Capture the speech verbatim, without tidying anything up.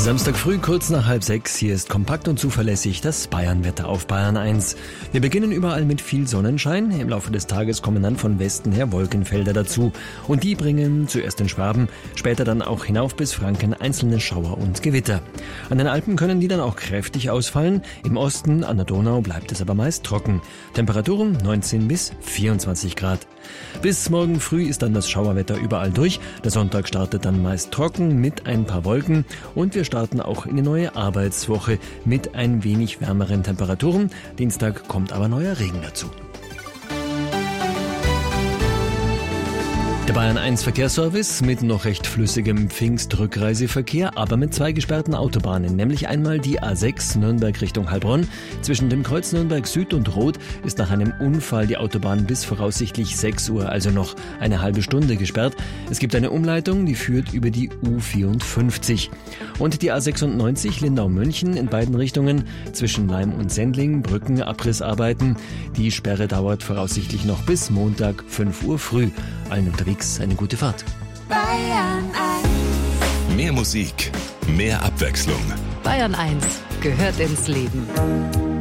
Samstag früh, kurz nach halb sechs. Hier ist kompakt und zuverlässig das Bayern-Wetter auf Bayern eins. Wir beginnen überall mit viel Sonnenschein. Im Laufe des Tages kommen dann von Westen her Wolkenfelder dazu. Und die bringen zuerst in Schwaben, später dann auch hinauf bis Franken einzelne Schauer und Gewitter. An den Alpen können die dann auch kräftig ausfallen. Im Osten, an der Donau, bleibt es aber meist trocken. Temperaturen neunzehn bis vierundzwanzig Grad. Bis morgen früh ist dann das Schauerwetter überall durch. Der Sonntag startet dann meist trocken mit ein paar Wolken. Und wir starten auch in die neue Arbeitswoche mit ein wenig wärmeren Temperaturen. Dienstag kommt aber neuer Regen dazu. Der Bayern eins Verkehrsservice mit noch recht flüssigem Pfingstrückreiseverkehr, aber mit zwei gesperrten Autobahnen, nämlich einmal die A sechs Nürnberg Richtung Heilbronn. Zwischen dem Kreuz Nürnberg Süd und Rot ist nach einem Unfall die Autobahn bis voraussichtlich sechs Uhr, also noch eine halbe Stunde gesperrt. Es gibt eine Umleitung, die führt über die U vierundfünfzig. Und die A sechsundneunzig Lindau-München in beiden Richtungen zwischen Laim und Sendling, Brückenabrissarbeiten. Die Sperre dauert voraussichtlich noch bis Montag fünf Uhr früh. Allen unterwegs eine gute Fahrt. Bayern eins. Mehr Musik, mehr Abwechslung. Bayern eins gehört ins Leben.